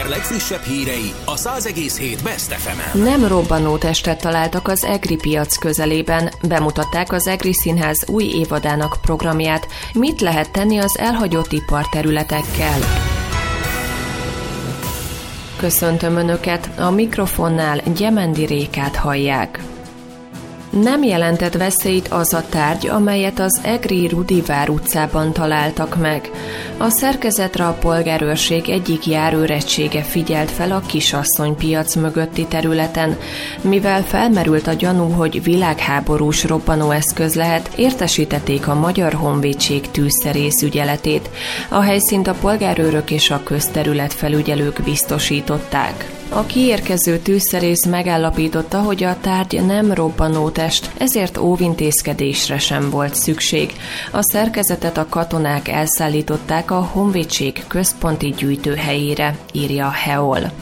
Eger legfrissebb hírei a 100,7 Best FM-en. Nem robbanó testet találtak az egri piac közelében. Bemutatták az Egri Színház új évadának programját. Mit lehet tenni az elhagyott iparterületekkel? Köszöntöm Önöket, a mikrofonnál Gyemendi Rékát hallják. Nem jelentett veszélyt az a tárgy, amelyet az egri Rudivár utcában találtak meg. A szerkezetre a polgárőrség egyik járőregysége figyelt fel a Kisasszonypiac mögötti területen. Mivel felmerült a gyanú, hogy világháborús robbanóeszköz lehet, értesítették a Magyar Honvédség tűzszerész ügyeletét. A helyszínt a polgárőrök és a közterületfelügyelők biztosították. A kiérkező tűzszerész megállapította, hogy a tárgy nem robbanótest, ezért óvintézkedésre sem volt szükség. A szerkezetet a katonák elszállították a Honvédség központi gyűjtőhelyére, írja a HEOL.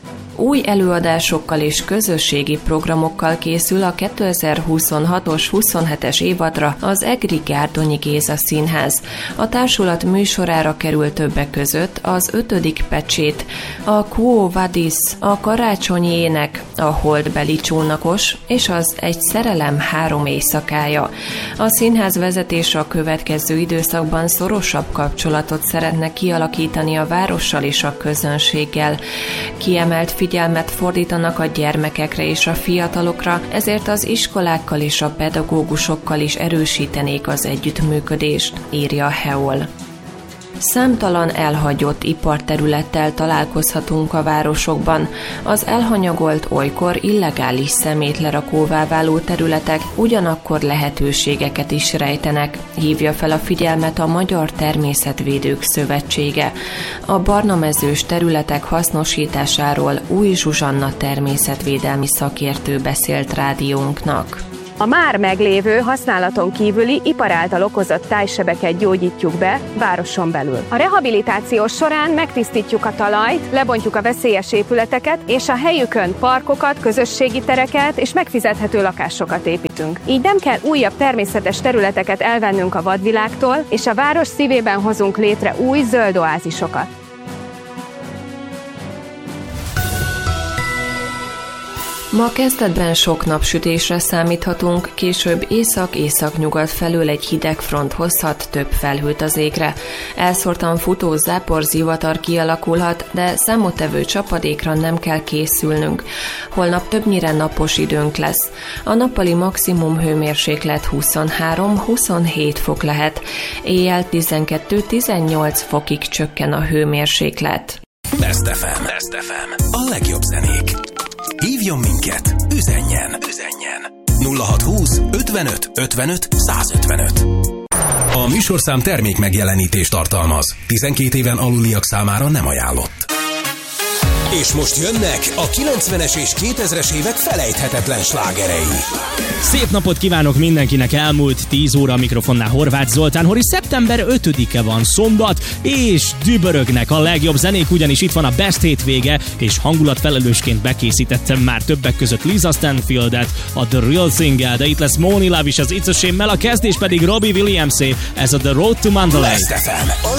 Új előadásokkal és közösségi programokkal készül a 2026-os 27-es évadra az Egri Gárdonyi Géza Színház. A társulat műsorára kerül többek között az 5. pecsét, a Quo Vadis, a Karácsonyi ének, a Holdbeli csónakos és az Egy szerelem 3 éjszakája. A színház vezetése a következő időszakban szorosabb kapcsolatot szeretne kialakítani a várossal és a közönséggel. Kiemelt figyelmet fordítanak a gyermekekre és a fiatalokra, ezért az iskolákkal és a pedagógusokkal is erősítenék az együttműködést, írja a HEOL. Számtalan elhagyott iparterülettel találkozhatunk a városokban. Az elhanyagolt, olykor illegális szemétlerakóvá váló területek ugyanakkor lehetőségeket is rejtenek, hívja fel a figyelmet a Magyar Természetvédők Szövetsége. A barnamezős területek hasznosításáról Új Zsuzsanna természetvédelmi szakértő beszélt rádiónknak. A már meglévő, használaton kívüli ipar által okozott tájsebeket gyógyítjuk be városon belül. A rehabilitáció során megtisztítjuk a talajt, lebontjuk a veszélyes épületeket, és a helyükön parkokat, közösségi tereket és megfizethető lakásokat építünk. Így nem kell újabb természetes területeket elvennünk a vadvilágtól, és a város szívében hozunk létre új zöld oázisokat. Ma kezdetben sok napsütésre számíthatunk, később észak-északnyugat felől egy hideg front hozhat több felhőt az égre. Elszórtan futó záporzivatar kialakulhat, de számottevő csapadékra nem kell készülnünk. Holnap többnyire napos időnk lesz. A nappali maximum hőmérséklet 23-27 fok lehet. Éjjel 12-18 fokig csökken a hőmérséklet. Best FM. Best FM. A legjobb zenék. Hívjon minket, üzenjen 0620 55 55 155. A műsorszám termék megjelenítést tartalmaz. 12 éven aluliak számára nem ajánlott. És most jönnek a 90-es és 2000-es évek felejthetetlen slágerei. Szép napot kívánok mindenkinek, elmúlt 10 óra a mikrofonnál Horváth Zoltán, hogy szeptember 5-e van, szombat, és dübörögnek a legjobb zenék, ugyanis itt van a Best hétvége, és hangulatfelelősként bekészítettem már többek között Lisa Stanfieldet, a The Real Thing-el, de itt lesz Moni Love is az It's a Shame-mel, a kezdés pedig Robbie Williams-é, ez a The Road to Mandalay. Best FM.